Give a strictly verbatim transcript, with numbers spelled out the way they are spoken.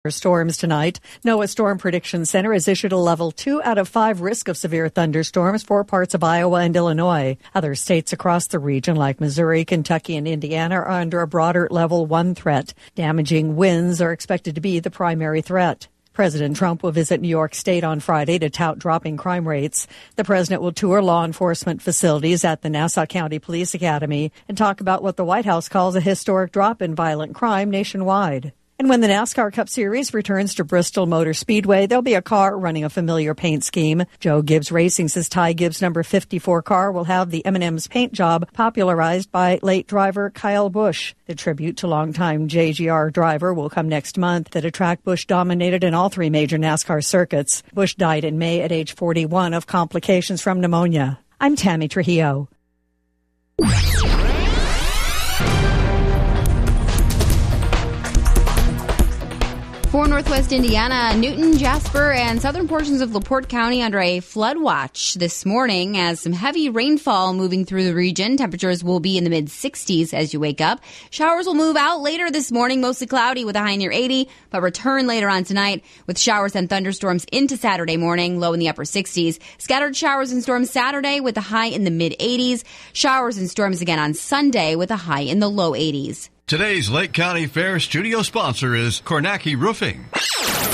Storms tonight. NOAA Storm Prediction Center has issued a level two out of five risk of severe thunderstorms for parts of Iowa and Illinois. Other states across the region like Missouri, Kentucky, and Indiana are under a broader level one threat. Damaging winds are expected to be the primary threat. President Trump will visit New York State on Friday to tout dropping crime rates. The president will tour law enforcement facilities at the Nassau County Police Academy and talk about what the White House calls a historic drop in violent crime nationwide. And when the NASCAR Cup Series returns to Bristol Motor Speedway, there'll be a car running a familiar paint scheme. Joe Gibbs Racing says Ty Gibbs' number fifty-four car will have the M and M's paint job popularized by late driver Kyle Busch. The tribute to longtime J G R driver will come next month. At a track Busch dominated in all three major NASCAR circuits. Busch died in May at age forty-one of complications from pneumonia. I'm Tammy Trujillo. For Northwest Indiana, Newton, Jasper, and southern portions of LaPorte County under a flood watch this morning as some heavy rainfall moving through the region. Temperatures will be in the mid sixties as you wake up. Showers will move out later this morning, mostly cloudy with a high near eighty, but return later on tonight with showers and thunderstorms into Saturday morning, low in the upper sixties. Scattered showers and storms Saturday with a high in the mid eighties. Showers and storms again on Sunday with a high in the low eighties. Today's Lake County Fair studio sponsor is Kornacki Roofing.